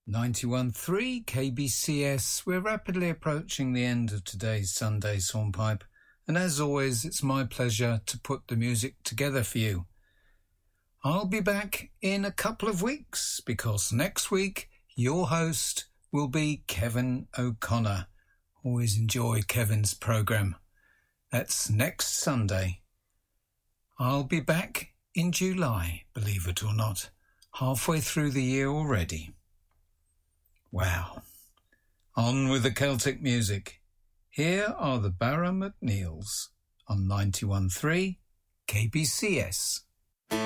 91.3 KBCS. We're rapidly approaching the end of today's Sunday Hornpipe, and as always, it's my pleasure to put the music together for you. I'll be back in a couple of weeks, because next week, your host will be Kevin O'Connor. Always enjoy Kevin's programme. That's next Sunday. I'll be back in July, believe it or not. Halfway through the year already. Wow. On with the Celtic music. Here are the Barra McNeils on 91.3 KBCS.